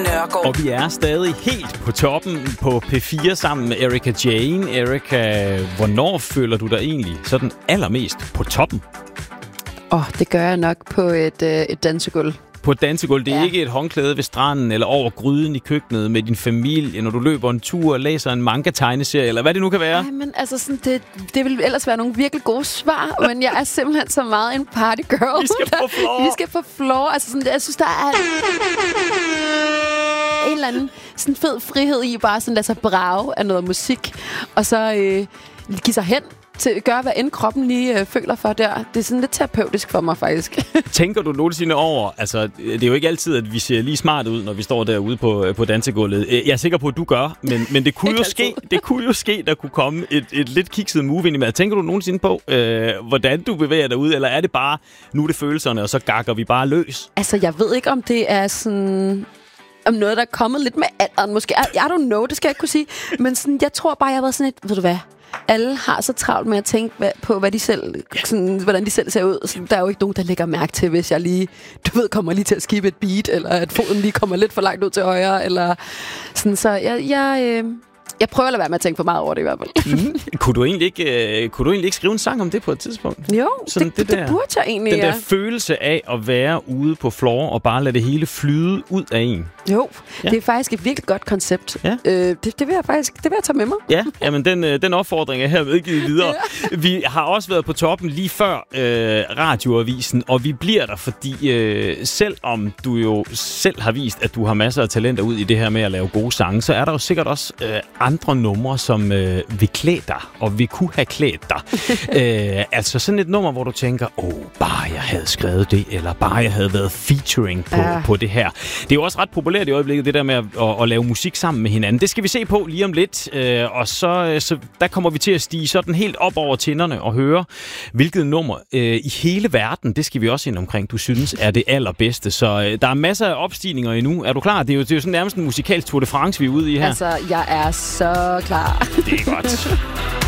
Og vi er stadig helt på toppen på P4 sammen med Erika Jane. Erika, hvornår føler du dig egentlig sådan allermest på toppen? Det gør jeg nok på et dansegulv. På et dansegulv. Det er ikke et håndklæde ved stranden eller over gryden i køkkenet med din familie, når du løber en tur og læser en manga-tegneserie, eller hvad det nu kan være. Nej, men altså sådan, det vil ellers være nogle virkelig gode svar, men jeg er simpelthen så meget en party girl. Vi skal på floor. Vi skal på floor. Altså sådan, jeg synes, der er en eller anden sådan fed frihed i bare sådan lade sig brage af noget musik, og så give sig hen til at gøre, hvad end kroppen lige føler for der. Det er sådan lidt terapeutisk for mig, faktisk. Tænker du nogensinde over, altså det er jo ikke altid, at vi ser lige smart ud, når vi står derude på dansegulvet. Jeg er sikker på, at du gør, men det kunne jo ske, der kunne komme et lidt kikset move ind i med. Tænker du nogensinde på, hvordan du bevæger dig ud, eller er det bare, nu er det følelserne, og så gakker vi bare løs? Altså, jeg ved ikke, om det er sådan... om noget, der er kommet lidt med alderen, måske. I don't know, det skal jeg ikke kunne sige. Men sådan, jeg tror bare, jeg har været sådan et, ved du hvad, alle har så travlt med at tænke på, hvad de selv, sådan, hvordan de selv ser ud. Så der er jo ikke nogen, der lægger mærke til, hvis jeg lige, kommer lige til at skippe et beat, eller at foden lige kommer lidt for langt ud til højre, eller sådan. Så jeg prøver at lade være med at tænke for meget over det i hvert fald. Kunne du egentlig ikke skrive en sang om det på et tidspunkt? Jo, sådan det burde jeg egentlig. Den der følelse af at være ude på floor og bare lade det hele flyde ud af en. Jo, det er faktisk et virkelig godt koncept. Ja. Det vil jeg tage med mig. Ja, jamen den opfordring er her medgivet videre. Ja. Vi har også været på toppen lige før radioavisen, og vi bliver der, fordi selvom du jo selv har vist, at du har masser af talenter ud i det her med at lave gode sange, så er der jo sikkert også andre numre, som vil klæde dig, og vi kunne have klædt dig. Altså sådan et nummer, hvor du tænker, bare jeg havde skrevet det, eller bare jeg havde været featuring på det her. Det er jo også ret populært i øjeblikket, det der med at lave musik sammen med hinanden. Det skal vi se på lige om lidt, og så der kommer vi til at stige sådan helt op over tinderne og høre, hvilket nummer i hele verden, det skal vi også ind omkring, du synes er det allerbedste. Så der er masser af opstigninger endnu. Er du klar? Det er jo sådan nærmest en musikalsk Tour de France, vi er ude i her. Altså, jeg er så klar. Det er godt.